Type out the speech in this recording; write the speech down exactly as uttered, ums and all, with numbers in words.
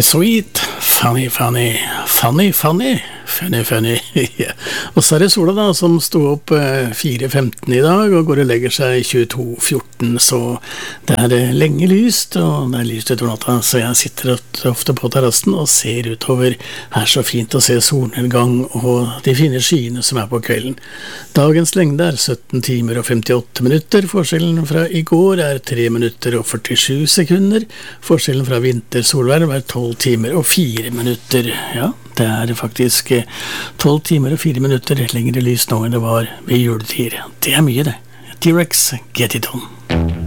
sweet, funny, funny, funny, funny, funny, funny. Ja. Og så er det sola da, som stod opp fire femten i dag, og går og legger seg tjueto fjorten, så det er lenge lyst, og det er lyst utover natta, så jeg sitter ofte på terrassen og ser utover. Her så fint å se solnedgang og de fine skyene som er på kvelden. Dagens lengde er sytten timer og femtiåtte minutter, forskjellen fra i går er tre minutter og førtisju sekunder, forskjellen fra vintersolverv er tolv timer og fire minutter. Ja, det er faktisk tolv timer og fire minutter lengre lys nå enn det var ved juletid. Det er mye det. T-Rex, get it on.